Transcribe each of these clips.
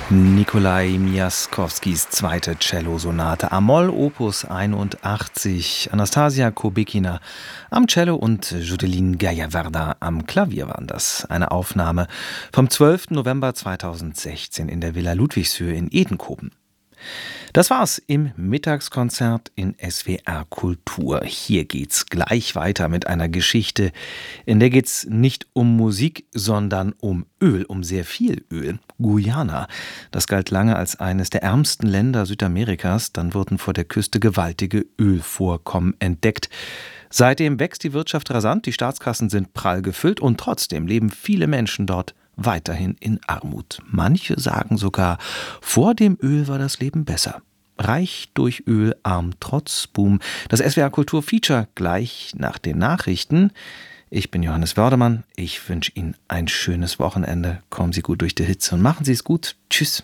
Nikolai Miaskowskis zweite Cellosonate A-Moll Opus 81. Anastasia Kubikina am Cello und Judeline Gaillarda am Klavier waren das. Eine Aufnahme vom 12. November 2016 in der Villa Ludwigshöhe in Edenkoben. Das war's im Mittagskonzert in SWR Kultur. Hier geht's gleich weiter mit einer Geschichte, in der geht's nicht um Musik, sondern um Öl, um sehr viel Öl. Guyana, das galt lange als eines der ärmsten Länder Südamerikas. Dann wurden vor der Küste gewaltige Ölvorkommen entdeckt. Seitdem wächst die Wirtschaft rasant, die Staatskassen sind prall gefüllt und trotzdem leben viele Menschen dort weiterhin in Armut. Manche sagen sogar, vor dem Öl war das Leben besser. Reich durch Öl, arm trotz Boom. Das SWR Kultur Feature gleich nach den Nachrichten. Ich bin Johannes Wördemann. Ich wünsche Ihnen ein schönes Wochenende. Kommen Sie gut durch die Hitze und machen Sie es gut. Tschüss.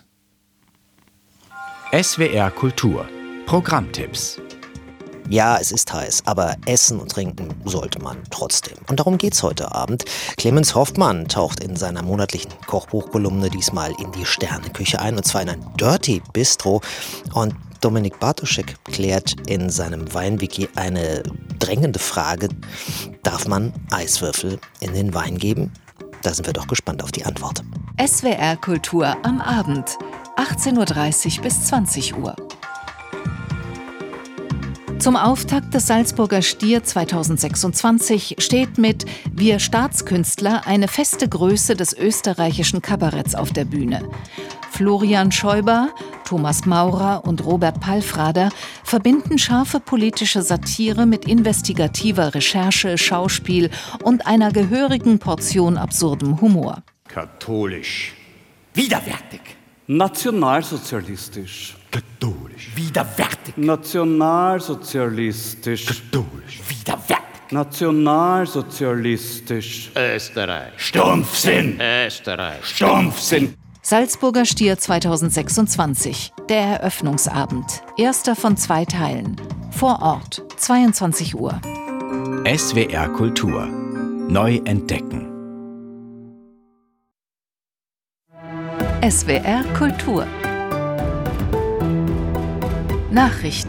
SWR Kultur. Programmtipps. Ja, es ist heiß, aber essen und trinken sollte man trotzdem. Und darum geht's heute Abend. Clemens Hoffmann taucht in seiner monatlichen Kochbuchkolumne diesmal in die Sterneküche ein, und zwar in ein Dirty Bistro. Und Dominik Bartoschek klärt in seinem Weinwiki eine drängende Frage: Darf man Eiswürfel in den Wein geben? Da sind wir doch gespannt auf die Antwort. SWR Kultur am Abend, 18:30 bis 20 Uhr. Zum Auftakt des Salzburger Stier 2026 steht mit Wir Staatskünstler eine feste Größe des österreichischen Kabaretts auf der Bühne. Florian Schäuber, Thomas Maurer und Robert Palfrader verbinden scharfe politische Satire mit investigativer Recherche, Schauspiel und einer gehörigen Portion absurdem Humor. Katholisch. Widerwärtig. Nationalsozialistisch. Katholisch. Widerwärtig. Nationalsozialistisch. Katholisch. Widerwärtig. Nationalsozialistisch. Österreich. Stumpfsinn. Österreich. Stumpfsinn. Salzburger Stier 2026, der Eröffnungsabend. Erster von 2 Teilen. Vor Ort, 22 Uhr. SWR Kultur. Neu entdecken. SWR Kultur. Nachrichten.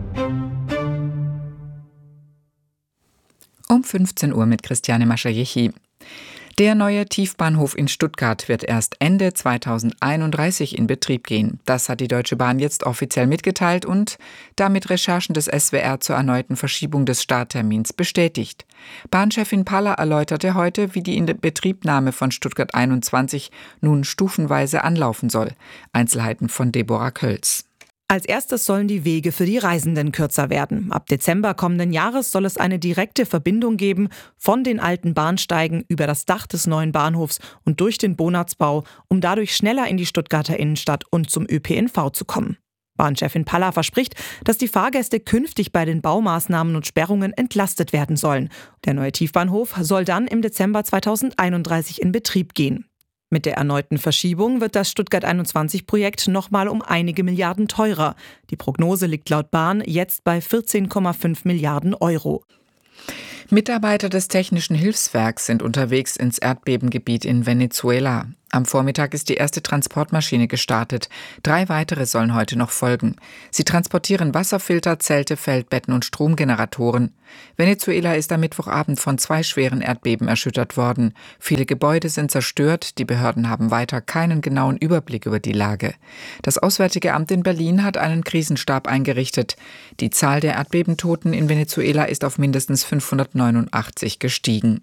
Um 15 Uhr mit Christiane Maschajechi. Der neue Tiefbahnhof in Stuttgart wird erst Ende 2031 in Betrieb gehen. Das hat die Deutsche Bahn jetzt offiziell mitgeteilt und damit Recherchen des SWR zur erneuten Verschiebung des Starttermins bestätigt. Bahnchefin Paller erläuterte heute, wie die Inbetriebnahme von Stuttgart 21 nun stufenweise anlaufen soll. Einzelheiten von Deborah Kölz. Als erstes sollen die Wege für die Reisenden kürzer werden. Ab Dezember kommenden Jahres soll es eine direkte Verbindung geben von den alten Bahnsteigen über das Dach des neuen Bahnhofs und durch den Bonatzbau, um dadurch schneller in die Stuttgarter Innenstadt und zum ÖPNV zu kommen. Bahnchefin Paller verspricht, dass die Fahrgäste künftig bei den Baumaßnahmen und Sperrungen entlastet werden sollen. Der neue Tiefbahnhof soll dann im Dezember 2031 in Betrieb gehen. Mit der erneuten Verschiebung wird das Stuttgart 21-Projekt nochmal um einige Milliarden teurer. Die Prognose liegt laut Bahn jetzt bei 14,5 Milliarden Euro. Mitarbeiter des Technischen Hilfswerks sind unterwegs ins Erdbebengebiet in Venezuela. Am Vormittag ist die erste Transportmaschine gestartet. 3 weitere sollen heute noch folgen. Sie transportieren Wasserfilter, Zelte, Feldbetten und Stromgeneratoren. Venezuela ist am Mittwochabend von 2 schweren Erdbeben erschüttert worden. Viele Gebäude sind zerstört. Die Behörden haben weiter keinen genauen Überblick über die Lage. Das Auswärtige Amt in Berlin hat einen Krisenstab eingerichtet. Die Zahl der Erdbebentoten in Venezuela ist auf mindestens 589 gestiegen.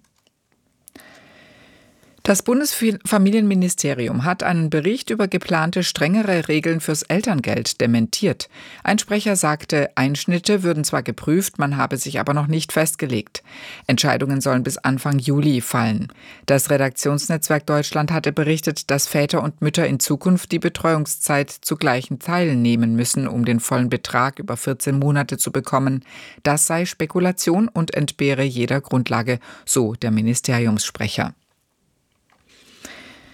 Das Bundesfamilienministerium hat einen Bericht über geplante strengere Regeln fürs Elterngeld dementiert. Ein Sprecher sagte, Einschnitte würden zwar geprüft, man habe sich aber noch nicht festgelegt. Entscheidungen sollen bis Anfang Juli fallen. Das Redaktionsnetzwerk Deutschland hatte berichtet, dass Väter und Mütter in Zukunft die Betreuungszeit zu gleichen Teilen nehmen müssen, um den vollen Betrag über 14 Monate zu bekommen. Das sei Spekulation und entbehre jeder Grundlage, so der Ministeriumssprecher.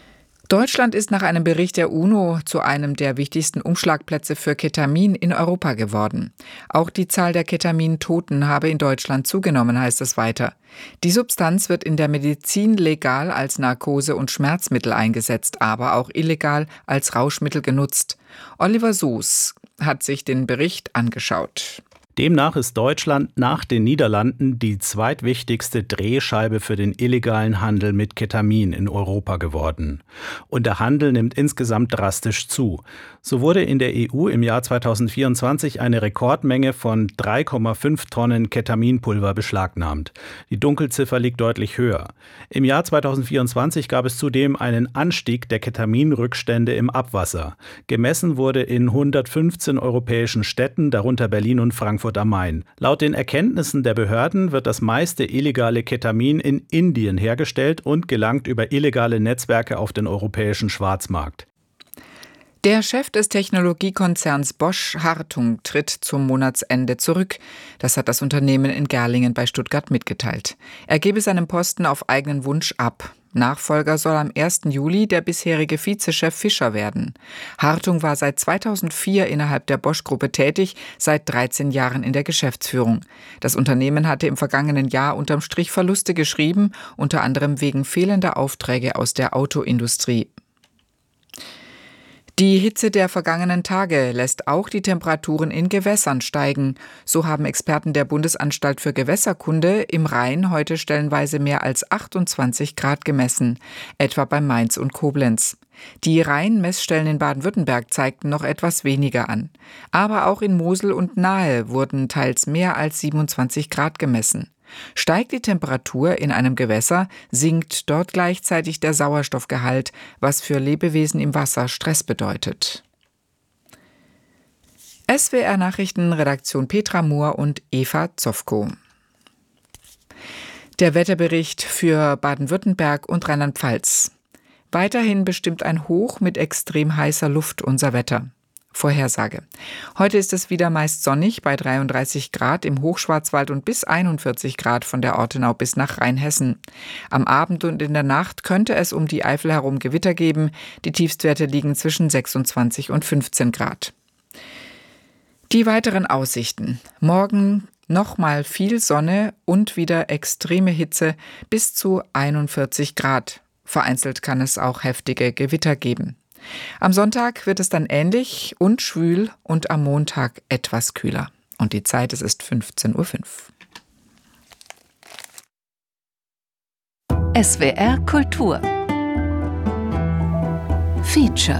Deutschland ist nach einem Bericht der UNO zu einem der wichtigsten Umschlagplätze für Ketamin in Europa geworden. Auch die Zahl der Ketamin-Toten habe in Deutschland zugenommen, heißt es weiter. Die Substanz wird in der Medizin legal als Narkose- und Schmerzmittel eingesetzt, aber auch illegal als Rauschmittel genutzt. Oliver Soos hat sich den Bericht angeschaut. Demnach ist Deutschland nach den Niederlanden die zweitwichtigste Drehscheibe für den illegalen Handel mit Ketamin in Europa geworden. Und der Handel nimmt insgesamt drastisch zu. So wurde in der EU im Jahr 2024 eine Rekordmenge von 3,5 Tonnen Ketaminpulver beschlagnahmt. Die Dunkelziffer liegt deutlich höher. Im Jahr 2024 gab es zudem einen Anstieg der Ketaminrückstände im Abwasser. Gemessen wurde in 115 europäischen Städten, darunter Berlin und Frankfurt am Main. Laut den Erkenntnissen der Behörden wird das meiste illegale Ketamin in Indien hergestellt und gelangt über illegale Netzwerke auf den europäischen Schwarzmarkt. Der Chef des Technologiekonzerns Bosch Hartung tritt zum Monatsende zurück. Das hat das Unternehmen in Gerlingen bei Stuttgart mitgeteilt. Er gebe seinen Posten auf eigenen Wunsch ab. Nachfolger soll am 1. Juli der bisherige Vizechef Fischer werden. Hartung war seit 2004 innerhalb der Bosch-Gruppe tätig, seit 13 Jahren in der Geschäftsführung. Das Unternehmen hatte im vergangenen Jahr unterm Strich Verluste geschrieben, unter anderem wegen fehlender Aufträge aus der Autoindustrie. Die Hitze der vergangenen Tage lässt auch die Temperaturen in Gewässern steigen. So haben Experten der Bundesanstalt für Gewässerkunde im Rhein heute stellenweise mehr als 28 Grad gemessen, etwa bei Mainz und Koblenz. Die Rheinmessstellen in Baden-Württemberg zeigten noch etwas weniger an. Aber auch in Mosel und Nahe wurden teils mehr als 27 Grad gemessen. Steigt die Temperatur in einem Gewässer, sinkt dort gleichzeitig der Sauerstoffgehalt, was für Lebewesen im Wasser Stress bedeutet. SWR Nachrichten, Redaktion Petra Mohr und Eva Zofko. Der Wetterbericht für Baden-Württemberg und Rheinland-Pfalz. Weiterhin bestimmt ein Hoch mit extrem heißer Luft unser Wetter. Vorhersage. Heute ist es wieder meist sonnig bei 33 Grad im Hochschwarzwald und bis 41 Grad von der Ortenau bis nach Rheinhessen. Am Abend und in der Nacht könnte es um die Eifel herum Gewitter geben. Die Tiefstwerte liegen zwischen 26 und 15 Grad. Die weiteren Aussichten. Morgen nochmal viel Sonne und wieder extreme Hitze bis zu 41 Grad. Vereinzelt kann es auch heftige Gewitter geben. Am Sonntag wird es dann ähnlich und schwül und am Montag etwas kühler. Und die Zeit, es ist 15:05 Uhr. SWR Kultur Feature.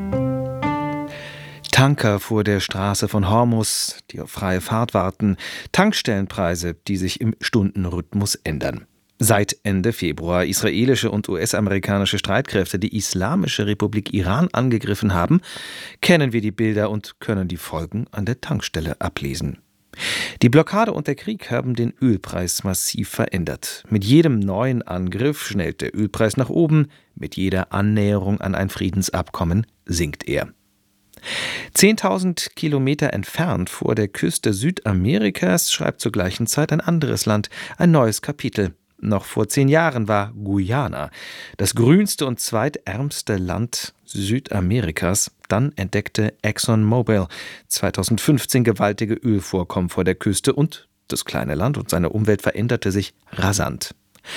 Tanker vor der Straße von Hormuz, die auf freie Fahrt warten, Tankstellenpreise, die sich im Stundenrhythmus ändern. Seit Ende Februar israelische und US-amerikanische Streitkräfte die Islamische Republik Iran angegriffen haben, kennen wir die Bilder und können die Folgen an der Tankstelle ablesen. Die Blockade und der Krieg haben den Ölpreis massiv verändert. Mit jedem neuen Angriff schnellt der Ölpreis nach oben, mit jeder Annäherung an ein Friedensabkommen sinkt er. 10.000 Kilometer entfernt vor der Küste Südamerikas schreibt zur gleichen Zeit ein anderes Land ein neues Kapitel. Noch vor 10 Jahren war Guyana das grünste und zweitärmste Land Südamerikas. Dann entdeckte ExxonMobil 2015 gewaltige Ölvorkommen vor der Küste und das kleine Land und seine Umwelt veränderte sich rasant.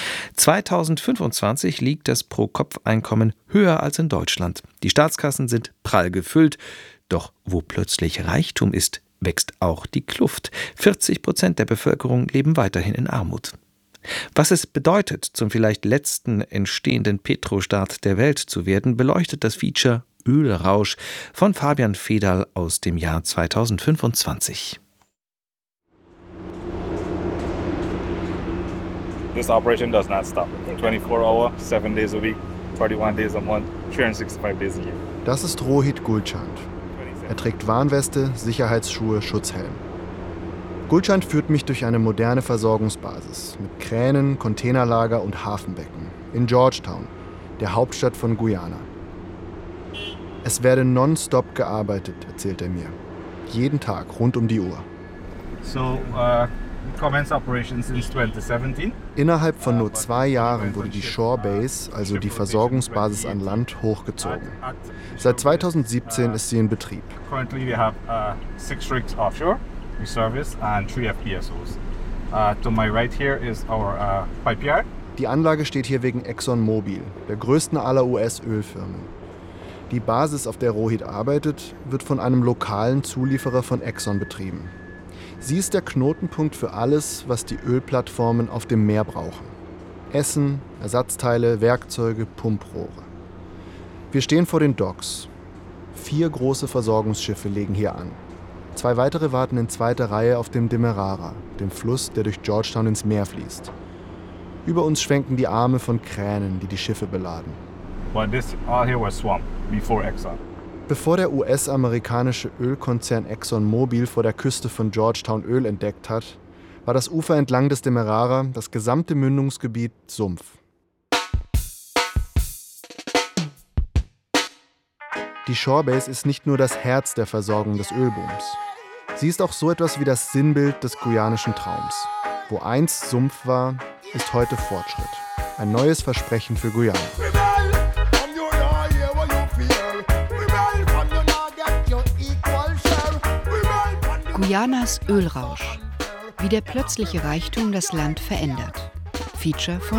2025 liegt das Pro-Kopf-Einkommen höher als in Deutschland. Die Staatskassen sind prall gefüllt. Doch wo plötzlich Reichtum ist, wächst auch die Kluft. 40% der Bevölkerung leben weiterhin in Armut. Was es bedeutet, zum vielleicht letzten entstehenden Petrostaat der Welt zu werden, beleuchtet das Feature Ölrausch von Fabian Federl aus dem Jahr 2025. This operation does not stop. 24 hours, 7 days a week, 41 days a month, 365 days a year. Das ist Rohit Gulchand. Er trägt Warnweste, Sicherheitsschuhe, Schutzhelm. Gulchand führt mich durch eine moderne Versorgungsbasis mit Kränen, Containerlager und Hafenbecken in Georgetown, der Hauptstadt von Guyana. Es werde nonstop gearbeitet, erzählt er mir. Jeden Tag, rund um die Uhr. So, Commenced operations since 2017. Innerhalb von nur 2 Jahren wurde die Shore Base, also die Versorgungsbasis an Land, hochgezogen. Seit 2017 ist sie in Betrieb. Currently we have 6 rigs offshore, we service, and 3 FPSOs. To my right here is our pipe yard. Die Anlage steht hier wegen ExxonMobil, der größten aller US-Ölfirmen. Die Basis, auf der Rohit arbeitet, wird von einem lokalen Zulieferer von Exxon betrieben. Sie ist der Knotenpunkt für alles, was die Ölplattformen auf dem Meer brauchen. Essen, Ersatzteile, Werkzeuge, Pumprohre. Wir stehen vor den Docks. 4 große Versorgungsschiffe legen hier an. 2 weitere warten in zweiter Reihe auf dem Demerara, dem Fluss, der durch Georgetown ins Meer fließt. Über uns schwenken die Arme von Kränen, die die Schiffe beladen. But this all here was swamp before Exxon. Bevor der US-amerikanische Ölkonzern ExxonMobil vor der Küste von Georgetown Öl entdeckt hat, war das Ufer entlang des Demerara, das gesamte Mündungsgebiet, Sumpf. Die Shorebase ist nicht nur das Herz der Versorgung des Ölbooms. Sie ist auch so etwas wie das Sinnbild des guyanischen Traums. Wo einst Sumpf war, ist heute Fortschritt. Ein neues Versprechen für Guyana. Guyanas Ölrausch. Wie der plötzliche Reichtum das Land verändert. Feature von